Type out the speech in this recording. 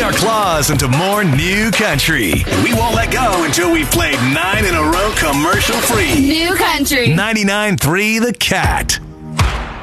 our claws into more new country. And we won't let go until we've played 9 in a row commercial free. New country. 99.3 The Cat.